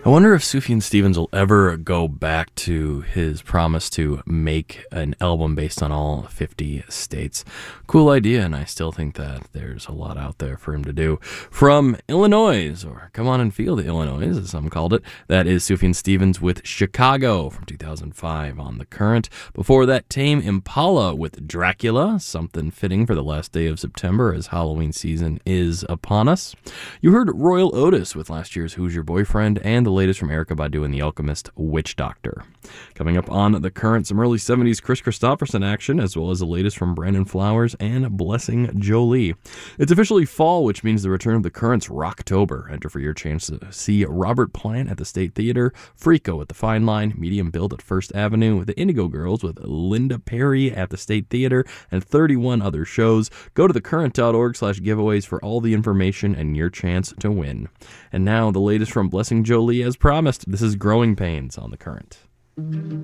I wonder if Sufjan Stevens will ever go back to his promise to make an album based on all 50 states. Cool idea, and I still think that there's a lot out there for him to do. From Illinois, or Come On and Feel the Illinois, as some called it, that is Sufjan Stevens with Chicago from 2005 on The Current. Before that, Tame Impala with Dracula, something fitting for the last day of September as Halloween season is upon us. You heard Royal Otis with last year's Who's Your Boyfriend, and the latest from Erykah Badu and The Alchemist, Witch Doctor. Coming up on The Current, some early 70s Chris Christopherson action, as well as the latest from Brandon Flowers and Blessing Jolie. It's officially fall, which means the return of The Current's Rocktober. Enter for your chance to see Robert Plant at the State Theater, Freako at the Fine Line, Medium Build at First Avenue, the Indigo Girls with Linda Perry at the State Theater, and 31 other shows. Go to thecurrent.org/giveaways for all the information and your chance to win. And now, the latest from Blessing Jolie as promised. This is Growing Pains on The Current.